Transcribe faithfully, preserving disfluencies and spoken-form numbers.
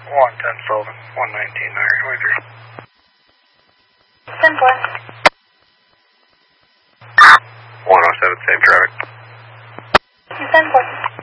one ten Sullivan, one nineteen nine, twenty-three. ten four. one oh seven, same traffic. ten four.